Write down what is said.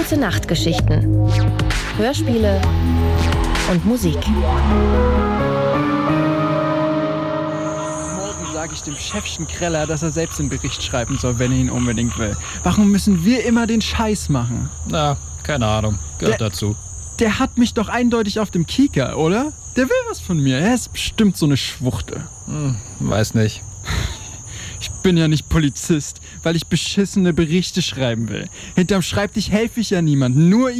Gute Nachtgeschichten, Hörspiele und Musik. Morgen sage ich dem Chefchen Kreller, dass er selbst einen Bericht schreiben soll, wenn er ihn unbedingt will. Warum müssen wir immer den Scheiß machen? Na, keine Ahnung. Gehört dazu. Der hat mich doch eindeutig auf dem Kieker, oder? Der will was von mir. Er ist bestimmt so eine Schwuchtel. Weiß nicht. Ich bin ja nicht Polizist, weil ich beschissene Berichte schreiben will. Hinterm Schreibtisch helfe ich ja niemandem, nur